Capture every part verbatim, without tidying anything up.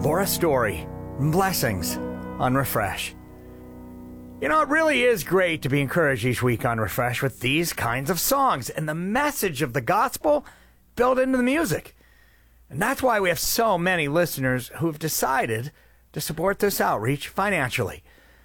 Laura Story. Blessings on Refresh. You know, it really is great to be encouraged each week on Refresh with these kinds of songs and the message of the gospel built into the music. And that's why we have so many listeners who've decided to support this outreach financially.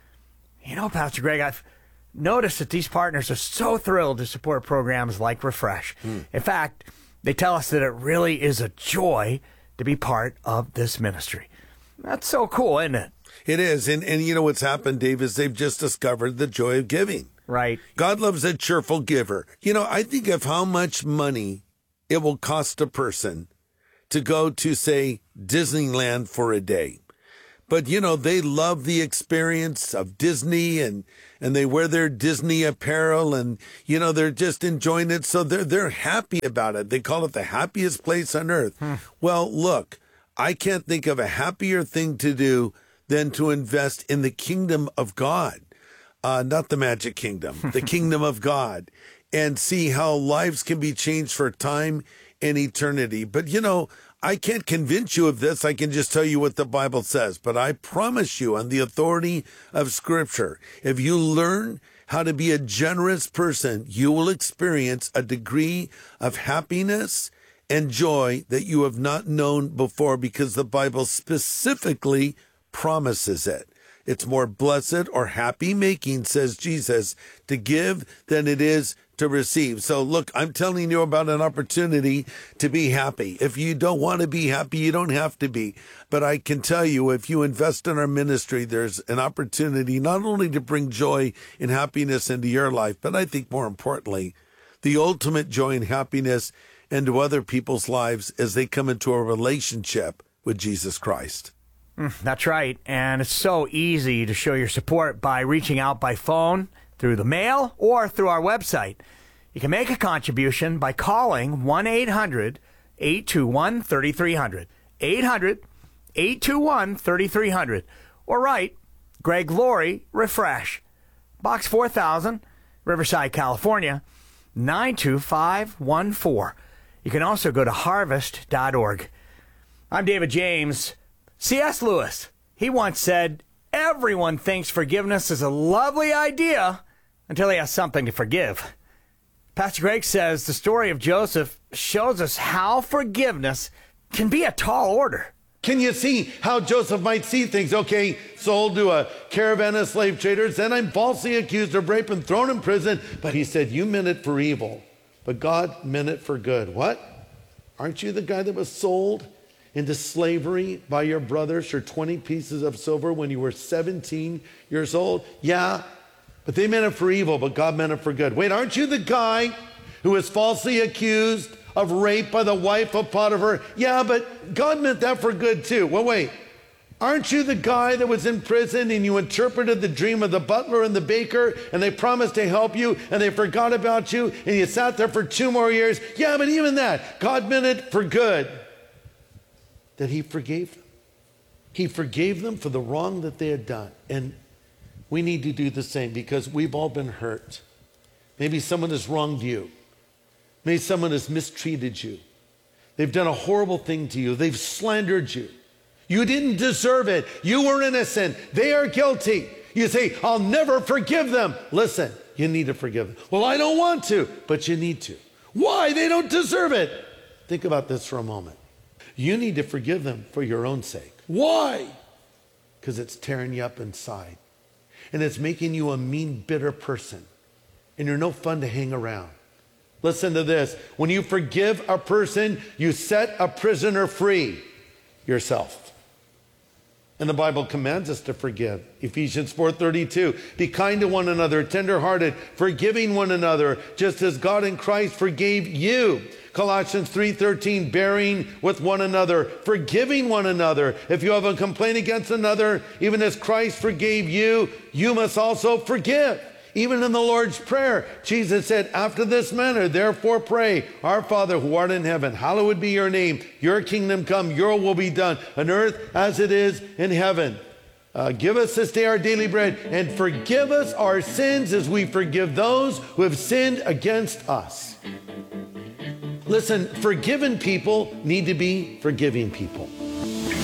You know, Pastor Greg, I've noticed that these partners are so thrilled to support programs like Refresh. Mm. In fact, they tell us that it really is a joy to be part of this ministry. That's so cool, isn't it? It is. And, and you know what's happened, Dave, is they've just discovered the joy of giving. Right. God loves a cheerful giver. You know, I think of how much money it will cost a person to go to, say, Disneyland for a day. But, you know, they love the experience of Disney and, and they wear their Disney apparel and, you know, they're just enjoying it. So they're, they're happy about it. They call it the happiest place on earth. Hmm. Well, look, I can't think of a happier thing to do than to invest in the kingdom of God, uh, not the magic kingdom, the kingdom of God, and see how lives can be changed for time and eternity. But, you know, I can't convince you of this. I can just tell you what the Bible says. But I promise you on the authority of Scripture, if you learn how to be a generous person, you will experience a degree of happiness and joy that you have not known before, because the Bible specifically promises it. It's more blessed or happy making, says Jesus, to give than it is to receive. So look, I'm telling you about an opportunity to be happy. If you don't want to be happy, you don't have to be. But I can tell you, if you invest in our ministry, there's an opportunity not only to bring joy and happiness into your life, but I think more importantly, the ultimate joy and happiness into other people's lives as they come into a relationship with Jesus Christ. That's right. And it's so easy to show your support by reaching out by phone, through the mail, or through our website. You can make a contribution by calling one eight hundred eight two one three three zero zero, eight hundred eight two one three three zero zero, or write Greg Laurie, Refresh, Box four thousand, Riverside, California, nine two five one four. You can also go to harvest dot org. I'm David James. C S Lewis, he once said, everyone thinks forgiveness is a lovely idea until he has something to forgive. Pastor Greg says the story of Joseph shows us how forgiveness can be a tall order. Can you see how Joseph might see things? Okay, sold to a caravan of slave traders, then I'm falsely accused of rape and thrown in prison. But he said, you meant it for evil, but God meant it for good. What? Aren't you the guy that was sold into slavery by your brothers for twenty pieces of silver when you were seventeen years old? Yeah, but they meant it for evil, but God meant it for good. Wait, aren't you the guy who was falsely accused of rape by the wife of Potiphar? Yeah, but God meant that for good too. Well, wait, aren't you the guy that was in prison and you interpreted the dream of the butler and the baker and they promised to help you and they forgot about you and you sat there for two more years? Yeah, but even that, God meant it for good. That he forgave them. He forgave them for the wrong that they had done. And we need to do the same because we've all been hurt. Maybe someone has wronged you. Maybe someone has mistreated you. They've done a horrible thing to you. They've slandered you. You didn't deserve it. You were innocent. They are guilty. You say, I'll never forgive them. Listen, you need to forgive them. Well, I don't want to, but you need to. Why? They don't deserve it. Think about this for a moment. You need to forgive them for your own sake. Why? Because it's tearing you up inside. And it's making you a mean, bitter person. And you're no fun to hang around. Listen to this. When you forgive a person, you set a prisoner free. Yourself. And the Bible commands us to forgive. Ephesians four thirty-two. Be kind to one another, tenderhearted, forgiving one another, just as God in Christ forgave you. Colossians three thirteen, bearing with one another, forgiving one another. If you have a complaint against another, even as Christ forgave you, you must also forgive. Even in the Lord's Prayer, Jesus said, after this manner, therefore pray, our Father who art in heaven, hallowed be your name. Your kingdom come, your will be done on earth as it is in heaven. Uh, give us this day our daily bread and forgive us our sins as we forgive those who have sinned against us. Listen, forgiven people need to be forgiving people.